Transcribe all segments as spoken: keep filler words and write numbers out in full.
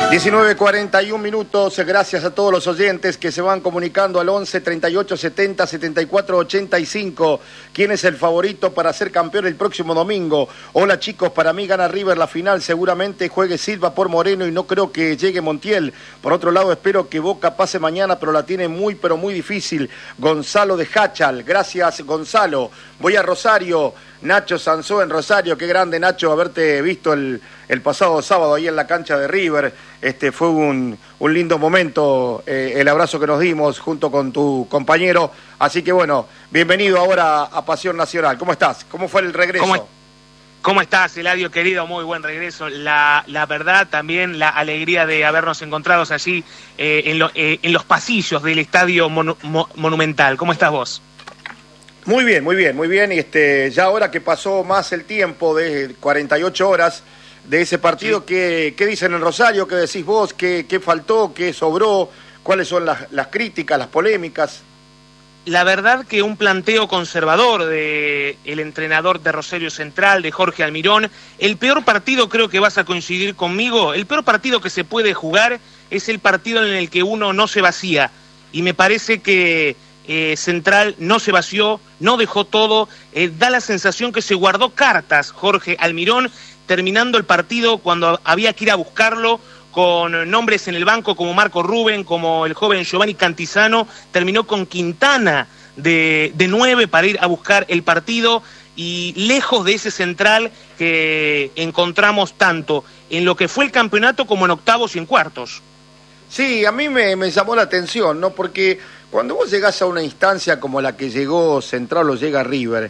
diecinueve cuarenta y un minutos, gracias a todos los oyentes que se van comunicando al once, treinta y ocho, setenta, setenta y cuatro, ochenta y cinco. ¿Quién es el favorito para ser campeón el próximo domingo? Hola chicos, para mí gana River la final, seguramente juegue Silva por Moreno y no creo que llegue Montiel. Por otro lado, espero que Boca pase mañana, pero la tiene muy, pero muy difícil. Gonzalo de Hachal, gracias Gonzalo. Voy a Rosario. Nacho Sansó en Rosario, qué grande Nacho, haberte visto el, el pasado sábado ahí en la cancha de River. Este fue un, un lindo momento, eh, el abrazo que nos dimos junto con tu compañero. Así que bueno, bienvenido ahora a Pasión Nacional. ¿Cómo estás? ¿Cómo fue el regreso? ¿Cómo, ¿Cómo estás, Eladio, querido? Muy buen regreso. La, la verdad, también la alegría de habernos encontrado allí eh, en, lo, eh, en los pasillos del Estadio Monu, Mo, Monumental. ¿Cómo estás vos? Muy bien, muy bien, muy bien. Y este, ya ahora que pasó más el tiempo de cuarenta y ocho horas de ese partido, sí. ¿qué, qué dicen en Rosario? ¿Qué decís vos? ¿Qué, qué faltó? ¿Qué sobró? ¿Cuáles son las, las críticas, las polémicas? La verdad que un planteo conservador de el entrenador de Rosario Central, de Jorge Almirón. El peor partido, creo que vas a coincidir conmigo, el peor partido que se puede jugar es el partido en el que uno no se vacía. Y me parece que Eh, Central no se vació, no dejó todo, eh, da la sensación que se guardó cartas Jorge Almirón, terminando el partido cuando había que ir a buscarlo, con nombres en el banco como Marco Rubén, como el joven Giovanni Cantizano, terminó con Quintana de, de nueve para ir a buscar el partido, y lejos de ese Central que encontramos tanto en lo que fue el campeonato como en octavos y en cuartos. Sí, a mí me, me llamó la atención, ¿no? Porque cuando vos llegás a una instancia como la que llegó Central o llega River,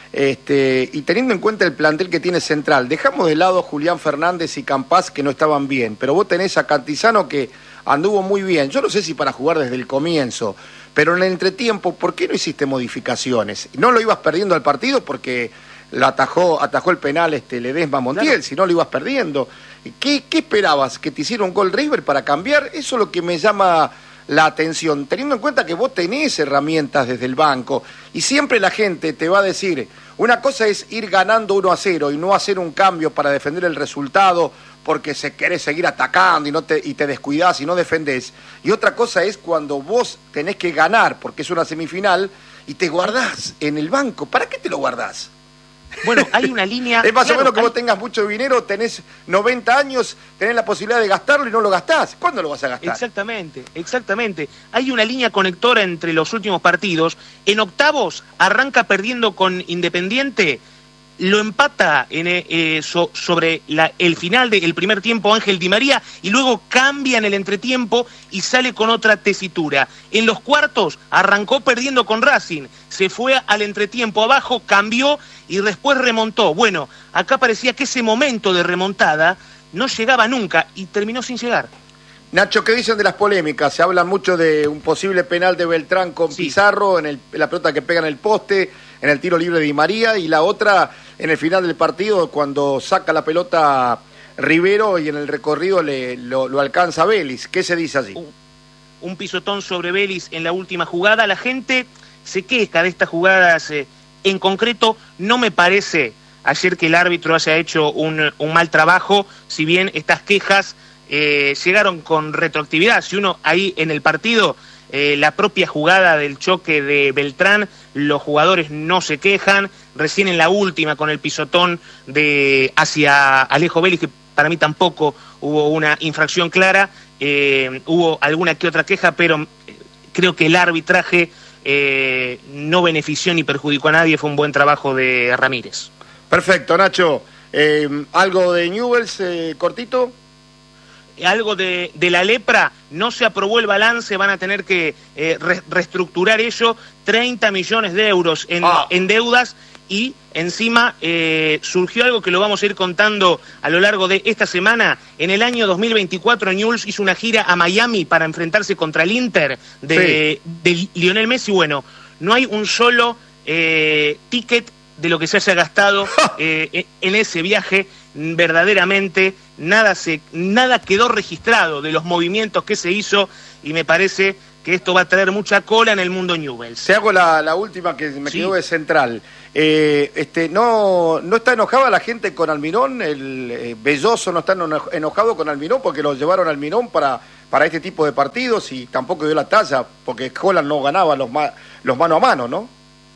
este, y teniendo en cuenta el plantel que tiene Central, dejamos de lado a Julián Fernández y Campaz que no estaban bien, pero vos tenés a Cantizano que anduvo muy bien. Yo no sé si para jugar desde el comienzo, pero en el entretiempo, ¿por qué no hiciste modificaciones? No lo ibas perdiendo al partido porque lo atajó, atajó el penal este Ledesma Montiel, claro. Si no lo ibas perdiendo. ¿Qué, ¿Qué esperabas? ¿Que te hiciera un gol River para cambiar? Eso es lo que me llama la atención, teniendo en cuenta que vos tenés herramientas desde el banco y siempre la gente te va a decir, una cosa es ir ganando uno a cero y no hacer un cambio para defender el resultado porque se querés seguir atacando y, no te, y te descuidás y no defendés, y otra cosa es cuando vos tenés que ganar porque es una semifinal y te guardás en el banco. ¿Para qué te lo guardás? Bueno, hay una línea... Es más claro, o menos que hay... vos tengas mucho dinero, tenés noventa años, tenés la posibilidad de gastarlo y no lo gastás. ¿Cuándo lo vas a gastar? Exactamente, exactamente. Hay una línea conectora entre los últimos partidos. En octavos arranca perdiendo con Independiente, lo empata en, eh, so, sobre la, el final del primer tiempo Ángel Di María y luego cambia en el entretiempo y sale con otra tesitura. En los cuartos arrancó perdiendo con Racing, se fue al entretiempo abajo, cambió y después remontó. Bueno, acá parecía que ese momento de remontada no llegaba nunca y terminó sin llegar. Nacho, ¿qué dicen de las polémicas? Se habla mucho de un posible penal de Beltrán con sí. Pizarro en, el, en la pelota que pega en el poste, en el tiro libre de Di María, y la otra en el final del partido cuando saca la pelota Rivero y en el recorrido le, lo, lo alcanza Vélez. ¿Qué se dice allí? Un, un pisotón sobre Vélez en la última jugada. La gente se queja de estas jugadas eh, en concreto. No me parece ayer que el árbitro haya hecho un, un mal trabajo, si bien estas quejas eh, llegaron con retroactividad. Si uno ahí en el partido... Eh, la propia jugada del choque de Beltrán, los jugadores no se quejan, recién en la última con el pisotón de hacia Alejo Vélez, que para mí tampoco hubo una infracción clara, eh, hubo alguna que otra queja, pero creo que el arbitraje eh, no benefició ni perjudicó a nadie, fue un buen trabajo de Ramírez. Perfecto, Nacho. Eh, ¿Algo de Newell's eh, cortito? Algo de, de la lepra, no se aprobó el balance, van a tener que eh, re, reestructurar ello, treinta millones de euros en, ah. en deudas, y encima eh, surgió algo que lo vamos a ir contando a lo largo de esta semana. En el año dos mil veinticuatro Newell's hizo una gira a Miami para enfrentarse contra el Inter de, sí. de Lionel Messi. Bueno, no hay un solo eh, ticket de lo que se haya gastado eh, en ese viaje. Verdaderamente nada se nada quedó registrado de los movimientos que se hizo, y me parece que esto va a traer mucha cola en el mundo Newell's. Te hago la, la última que me Sí. quedó de central. Eh, este, no, ¿No está enojada la gente con Almirón? ¿El eh, Belloso no está eno- enojado con Almirón porque lo llevaron a Almirón para, para este tipo de partidos y tampoco dio la talla porque Holland no ganaba los, ma- los mano a mano, ¿no?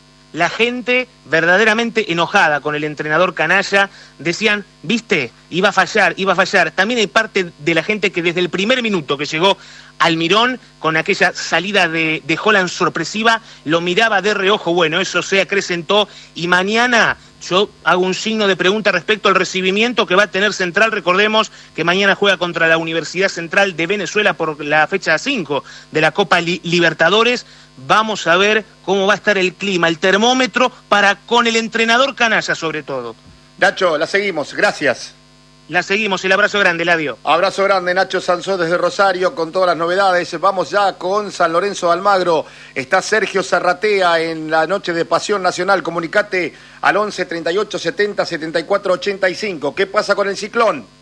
La gente verdaderamente enojada con el entrenador canalla, decían, viste, iba a fallar, iba a fallar. También hay parte de la gente que desde el primer minuto que llegó Almirón, con aquella salida de, de Holland sorpresiva, lo miraba de reojo. Bueno, eso se acrecentó y mañana yo hago un signo de pregunta respecto al recibimiento que va a tener Central. Recordemos que mañana juega contra la Universidad Central de Venezuela por la fecha cinco de la Copa Li- Libertadores. Vamos a ver cómo va a estar el clima, el termómetro, para con el entrenador canalla sobre todo. Nacho, la seguimos, gracias. La seguimos, el abrazo grande, Eladio. Abrazo grande, Nacho Sansó desde Rosario con todas las novedades. Vamos ya con San Lorenzo de Almagro. Está Sergio Zarratea en la noche de Pasión Nacional. Comunicate al once treinta y ocho setenta setenta y cuatro ochenta y cinco. ¿Qué pasa con el Ciclón?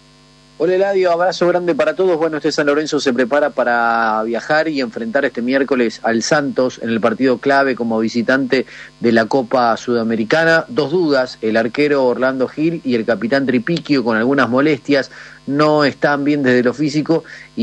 Hola Eladio, abrazo grande para todos. Bueno, este San Lorenzo se prepara para viajar y enfrentar este miércoles al Santos en el partido clave como visitante de la Copa Sudamericana. Dos dudas, el arquero Orlando Gil y el capitán Tripiquio con algunas molestias, no están bien desde lo físico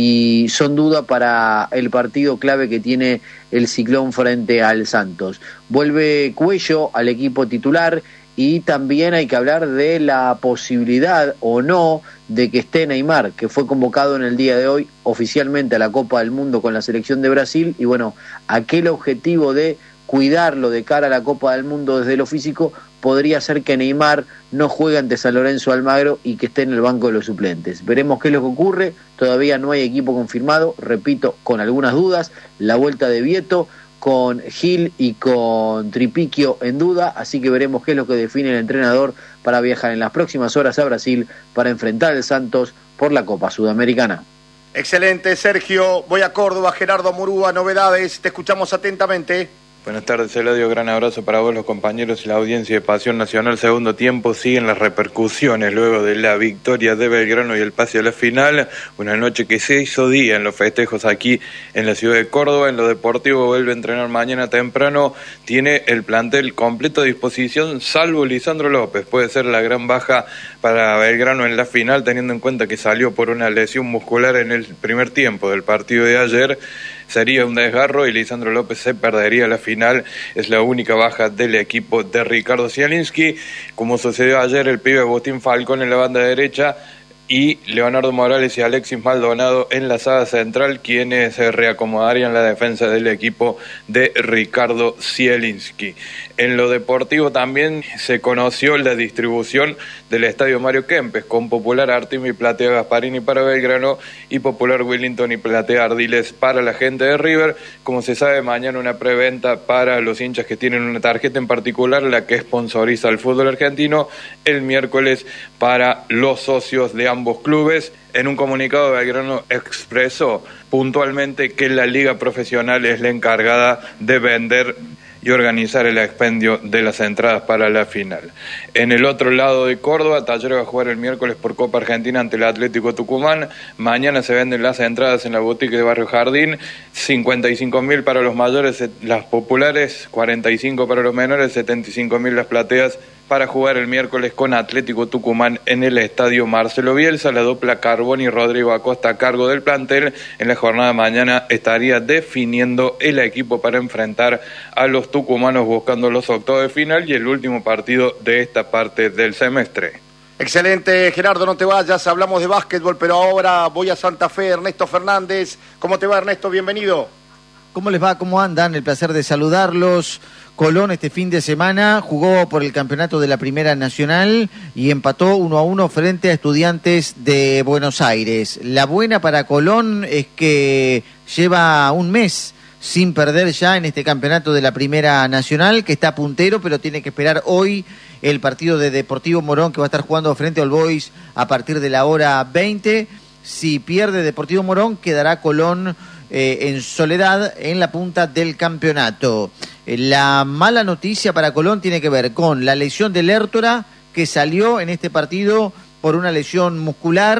y son duda para el partido clave que tiene el Ciclón frente al Santos. Vuelve Cuello al equipo titular. Y también hay que hablar de la posibilidad o no de que esté Neymar, que fue convocado en el día de hoy oficialmente a la Copa del Mundo con la selección de Brasil. Y bueno, aquel objetivo de cuidarlo de cara a la Copa del Mundo desde lo físico podría ser que Neymar no juegue ante San Lorenzo de Almagro y que esté en el banco de los suplentes. Veremos qué es lo que ocurre. Todavía no hay equipo confirmado, repito, con algunas dudas. La vuelta de Vieto, con Gil y con Tripiquio en duda, así que veremos qué es lo que define el entrenador para viajar en las próximas horas a Brasil para enfrentar al Santos por la Copa Sudamericana. Excelente, Sergio. Voy a Córdoba, Gerardo Murúa, novedades. Te escuchamos atentamente. Buenas tardes, Eladio, gran abrazo para vos, los compañeros y la audiencia de Pasión Nacional. Segundo tiempo, siguen las repercusiones luego de la victoria de Belgrano y el pase a la final. Una noche que se hizo día en los festejos aquí en la ciudad de Córdoba. En lo deportivo vuelve a entrenar mañana temprano. Tiene el plantel completo a disposición, salvo Lisandro López. Puede ser la gran baja para Belgrano en la final, teniendo en cuenta que salió por una lesión muscular en el primer tiempo del partido de ayer. Sería un desgarro y Lisandro López se perdería la final. Es la única baja del equipo de Ricardo Zielinski. Como sucedió ayer, el pibe Agustín Falcón en la banda derecha y Leonardo Morales y Alexis Maldonado en la saga central, quienes se reacomodarían la defensa del equipo de Ricardo Zielinski. En lo deportivo también se conoció la distribución del estadio Mario Kempes, con Popular Artime y Platea Gasparini para Belgrano y Popular Wellington y Platea Ardiles para la gente de River. Como se sabe, mañana una preventa para los hinchas que tienen una tarjeta en particular, la que sponsoriza el fútbol argentino, el miércoles para los socios de ambos clubes. En un comunicado, Belgrano expresó puntualmente que la liga profesional es la encargada de vender y organizar el expendio de las entradas para la final. En el otro lado de Córdoba, Talleres va a jugar el miércoles por Copa Argentina ante el Atlético Tucumán. Mañana se venden las entradas en la boutique de Barrio Jardín, cincuenta y cinco mil para los mayores, las populares, cuarenta y cinco para los menores, setenta y cinco mil las plateas, para jugar el miércoles con Atlético Tucumán en el estadio Marcelo Bielsa. La dupla Carboni y Rodrigo Acosta a cargo del plantel. En la jornada de mañana estaría definiendo el equipo para enfrentar a los tucumanos buscando los octavos de final y el último partido de esta parte del semestre. Excelente, Gerardo, no te vayas, hablamos de básquetbol, pero ahora voy a Santa Fe. Ernesto Fernández, ¿cómo te va, Ernesto? Bienvenido. ¿Cómo les va? ¿Cómo andan? El placer de saludarlos. Colón este fin de semana jugó por el campeonato de la Primera Nacional y empató uno a uno frente a Estudiantes de Buenos Aires. La buena para Colón es que lleva un mes sin perder ya en este campeonato de la Primera Nacional, que está puntero, pero tiene que esperar hoy el partido de Deportivo Morón, que va a estar jugando frente al Boys a partir de la hora veinte. Si pierde Deportivo Morón, quedará Colón eh, en soledad en la punta del campeonato. La mala noticia para Colón tiene que ver con la lesión de Lertora, que salió en este partido por una lesión muscular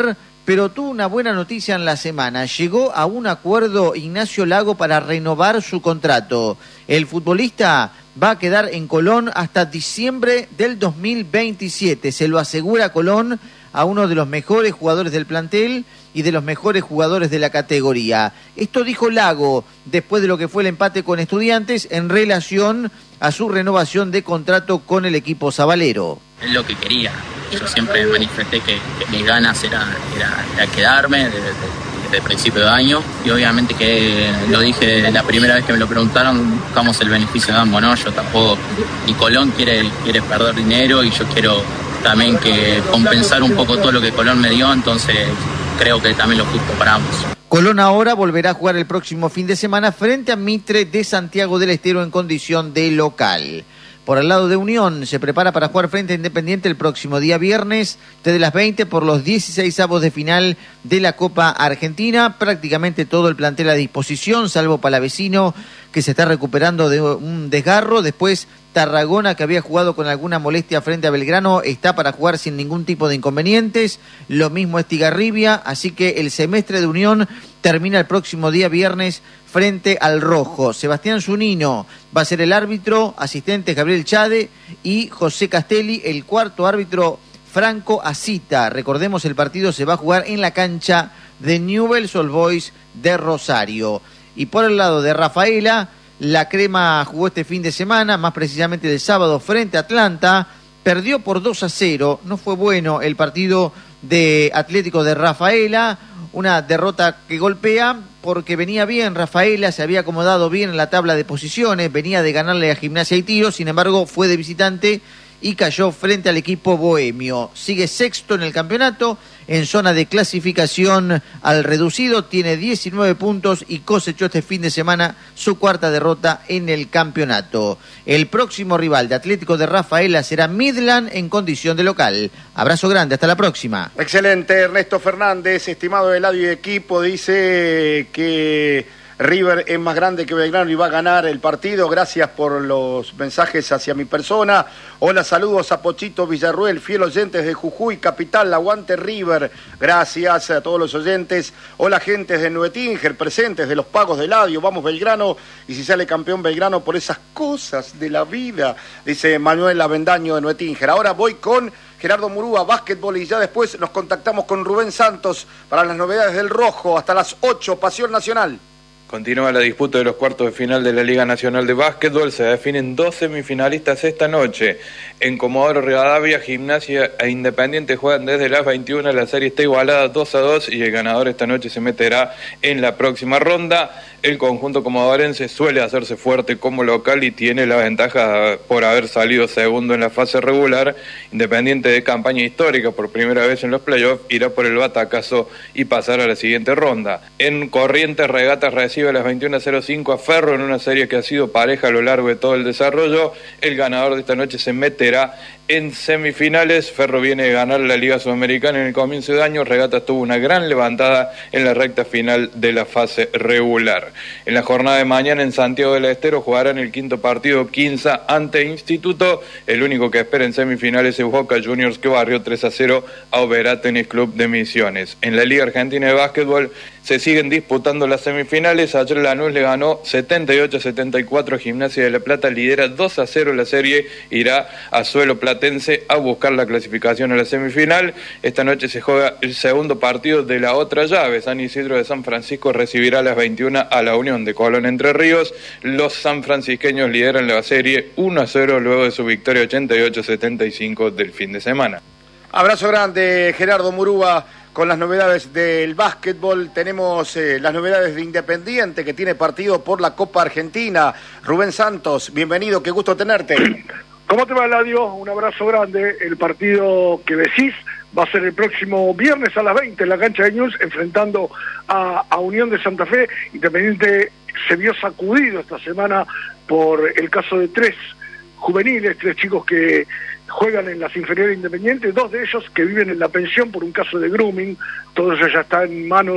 pero tuvo una buena noticia en la semana. Llegó a un acuerdo Ignacio Lago para renovar su contrato. El futbolista va a quedar en Colón hasta diciembre del dos mil veintisiete. Se lo asegura Colón a uno de los mejores jugadores del plantel y de los mejores jugadores de la categoría. Esto dijo Lago después de lo que fue el empate con Estudiantes en relación a su renovación de contrato con el equipo sabalero. Es lo que quería. Yo siempre manifesté que, que mis ganas era, era, era quedarme desde, desde el principio de año, y obviamente que lo dije la primera vez que me lo preguntaron, buscamos el beneficio de ambos, ¿no? Yo tampoco, ni Colón quiere, quiere perder dinero y yo quiero también que compensar un poco todo lo que Colón me dio, entonces creo que también lo justo para ambos. Colón ahora volverá a jugar el próximo fin de semana frente a Mitre de Santiago del Estero en condición de local. Por el lado de Unión, se prepara para jugar frente a Independiente el próximo día viernes, desde las veinte por los dieciseisavos de final de la Copa Argentina. Prácticamente todo el plantel a disposición, salvo Palavecino, que se está recuperando de un desgarro. Después Tarragona, que había jugado con alguna molestia frente a Belgrano, está para jugar sin ningún tipo de inconvenientes. Lo mismo Estigarribia, así que el semestre de Unión termina el próximo día viernes frente al Rojo. Sebastián Zunino va a ser el árbitro, asistente Gabriel Chade y José Castelli, el cuarto árbitro Franco Asita. Recordemos, el partido se va a jugar en la cancha de Newell's Old Boys de Rosario. Y por el lado de Rafaela, la Crema jugó este fin de semana, más precisamente del sábado, frente a Atlanta. Perdió por dos a cero, no fue bueno el partido de Atlético de Rafaela. Una derrota que golpea porque venía bien Rafaela, se había acomodado bien en la tabla de posiciones, venía de ganarle a Gimnasia y Tiro, sin embargo fue de visitante y cayó frente al equipo bohemio. Sigue sexto en el campeonato, en zona de clasificación al reducido, tiene diecinueve puntos y cosechó este fin de semana su cuarta derrota en el campeonato. El próximo rival de Atlético de Rafaela será Midland en condición de local. Abrazo grande, hasta la próxima. Excelente, Ernesto Fernández, estimado Eladio y equipo, dice que River es más grande que Belgrano y va a ganar el partido. Gracias por los mensajes hacia mi persona. Hola, saludos a Pochito Villarruel, fiel oyentes de Jujuy, capital, aguante River. Gracias a todos los oyentes. Hola, gentes de Nuetinger, presentes de los pagos de Eladio. Vamos Belgrano, y si sale campeón Belgrano por esas cosas de la vida, dice Manuel Avendaño de Nuetinger. Ahora voy con Gerardo Murúa, básquetbol, y ya después nos contactamos con Rubén Santos para las novedades del Rojo. Hasta las ocho, Pasión Nacional. Continúa la disputa de los cuartos de final de la Liga Nacional de Básquetbol. Se definen dos semifinalistas esta noche. En Comodoro Rivadavia, Gimnasia e Independiente juegan desde las veintiuna. La serie está igualada dos a dos y el ganador esta noche se meterá en la próxima ronda. El conjunto comodorense suele hacerse fuerte como local y tiene la ventaja por haber salido segundo en la fase regular. Independiente, de campaña histórica por primera vez en los playoffs, irá por el batacazo y pasar a la siguiente ronda. En Corrientes, Regatas recibe a las veintiuna cero cinco a Ferro en una serie que ha sido pareja a lo largo de todo el desarrollo. El ganador de esta noche se meterá en semifinales. Ferro viene de ganar la Liga Sudamericana en el comienzo de año. Regatas tuvo una gran levantada en la recta final de la fase regular. En la jornada de mañana en Santiago del Estero jugarán el quinto partido Quinza ante Instituto. El único que espera en semifinales es Boca Juniors, que barrió tres a cero a Oberá Tenis Club de Misiones. En la Liga Argentina de Básquetbol se siguen disputando las semifinales. Ayer Lanús le ganó setenta y ocho a setenta y cuatro a Gimnasia de La Plata, lidera dos a cero la serie, irá a suelo platense a buscar la clasificación a la semifinal. Esta noche se juega el segundo partido de la otra llave. San Isidro de San Francisco recibirá a las veintiuna a la Unión de Colón Entre Ríos. Los sanfrancisqueños lideran la serie uno a cero luego de su victoria ochenta y ocho a setenta y cinco del fin de semana. Abrazo grande, Gerardo Murúa. Con las novedades del básquetbol tenemos eh, las novedades de Independiente, que tiene partido por la Copa Argentina. Rubén Santos, bienvenido, qué gusto tenerte. ¿Cómo te va, Eladio? Un abrazo grande. El partido que decís va a ser el próximo viernes a las veinte en la cancha de News, enfrentando a, a Unión de Santa Fe. Independiente se vio sacudido esta semana por el caso de tres juveniles, tres chicos que juegan en las inferiores Independientes, dos de ellos que viven en la pensión por un caso de grooming. Todo eso ya está en manos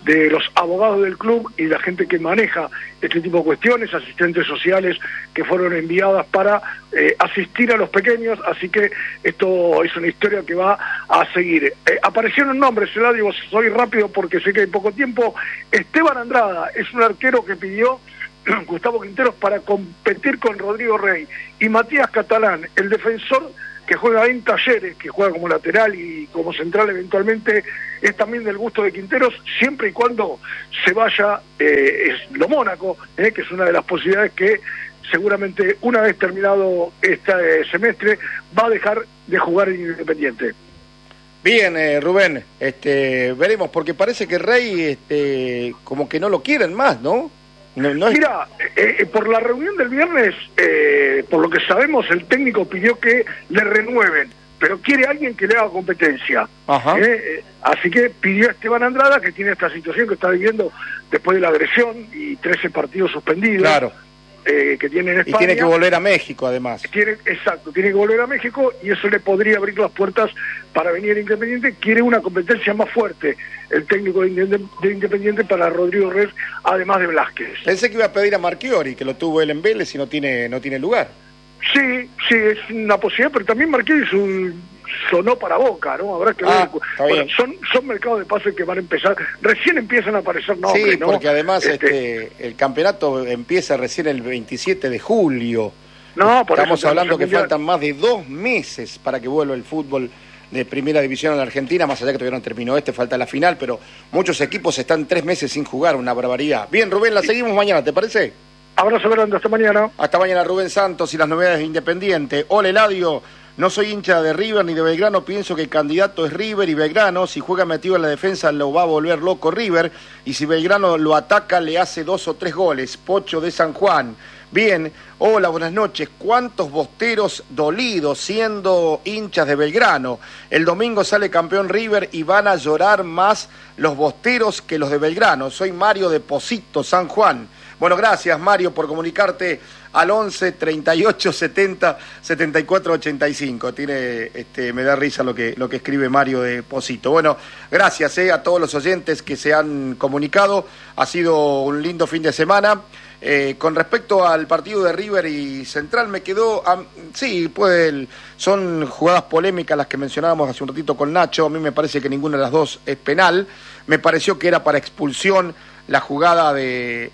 de los abogados del club y la gente que maneja este tipo de cuestiones, asistentes sociales que fueron enviadas para eh, asistir a los pequeños, así que esto es una historia que va a seguir. Eh, aparecieron nombres, Eladio, soy rápido porque sé que hay poco tiempo. Esteban Andrada es un arquero que pidió Gustavo Quinteros para competir con Rodrigo Rey, y Matías Catalán, el defensor que juega en Talleres, que juega como lateral y como central eventualmente, es también del gusto de Quinteros, siempre y cuando se vaya eh, es lo Mónaco, eh, que es una de las posibilidades que seguramente una vez terminado este semestre va a dejar de jugar en Independiente. Bien, eh, Rubén, este, veremos, porque parece que Rey este, como que no lo quieren más, ¿no? No, no es... Mira, eh, eh, por la reunión del viernes, eh, por lo que sabemos, el técnico pidió que le renueven, pero quiere alguien que le haga competencia. Ajá. Eh, eh, así que pidió a Esteban Andrada, que tiene esta situación que está viviendo después de la agresión y trece partidos suspendidos. Claro. Eh, que tiene en España. Y tiene que volver a México, además. Tiene, exacto, tiene que volver a México y eso le podría abrir las puertas para venir a Independiente. Quiere una competencia más fuerte el técnico de Independiente para Rodrigo Rey, además de Velázquez. Pensé que iba a pedir a Marchiori, que lo tuvo él en Vélez y no tiene, no tiene lugar. Sí, sí, es una posibilidad, pero también Marchiori es un... sonó para Boca, ¿no? Habrá que ah, ver. Bueno, son, son mercados de pases que van a empezar, recién empiezan a aparecer nombres, sí, ¿no? porque además este... este, el campeonato empieza recién el veintisiete de julio. No, por Estamos eso hablando que mundial. faltan más de dos meses para que vuelva el fútbol de primera división en la Argentina, más allá que todavía no terminó este, falta la final, pero muchos equipos están tres meses sin jugar, una barbaridad. Bien, Rubén, la seguimos mañana, ¿te parece? Abrazo grande, hasta mañana. Hasta mañana, Rubén Santos y las novedades de Independiente. Hola, Eladio. No soy hincha de River ni de Belgrano, pienso que el candidato es River y Belgrano. Si juega metido en la defensa lo va a volver loco River, y si Belgrano lo ataca le hace dos o tres goles. Pocho de San Juan. Bien, hola, buenas noches. ¿Cuántos bosteros dolidos siendo hinchas de Belgrano? El domingo sale campeón River y van a llorar más los bosteros que los de Belgrano. Soy Mario de Posito, San Juan. Bueno, gracias Mario por comunicarte al once, treinta y ocho, setenta, setenta y cuatro, ochenta y cinco. Tiene, este, me da risa lo que, lo que escribe Mario de Posito. Bueno, gracias eh, a todos los oyentes que se han comunicado. Ha sido un lindo fin de semana. Eh, con respecto al partido de River y Central, me quedó... Um, sí, pues son jugadas polémicas las que mencionábamos hace un ratito con Nacho. A mí me parece que ninguna de las dos es penal. Me pareció que era para expulsión la jugada de,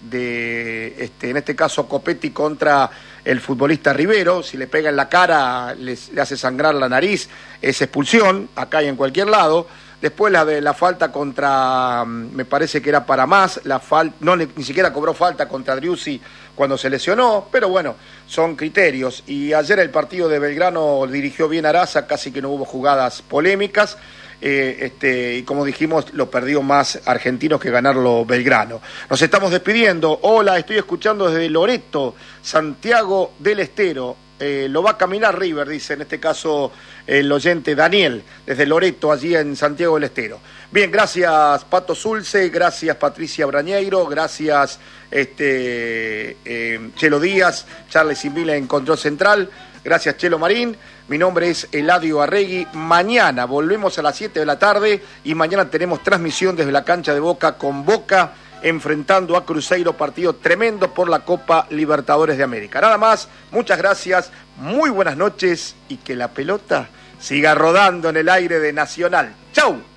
de este, en este caso, Copetti contra el futbolista Rivero. Si le pega en la cara, les, le hace sangrar la nariz, es expulsión, acá y en cualquier lado. Después la de la falta contra, me parece que era para más, la fal, no ni siquiera cobró falta contra Driussi cuando se lesionó, pero bueno, son criterios. Y ayer el partido de Belgrano dirigió bien Araza, casi que no hubo jugadas polémicas. Eh, este, y como dijimos, lo perdió más Argentinos que ganarlo Belgrano. Nos estamos despidiendo. Hola, estoy escuchando desde Loreto, Santiago del Estero. Eh, lo va a caminar River, dice en este caso el oyente Daniel, desde Loreto, allí en Santiago del Estero. Bien, gracias Pato Zulce, gracias Patricia Brañeiro, gracias este, eh, Chelo Díaz, Charles Invila en Control Central, gracias Chelo Marín. Mi nombre es Eladio Arregui. Mañana volvemos a las siete de la tarde y mañana tenemos transmisión desde la cancha de Boca con Boca enfrentando a Cruzeiro, partido tremendo por la Copa Libertadores de América. Nada más, muchas gracias, muy buenas noches y que la pelota siga rodando en el aire de Nacional. ¡Chau!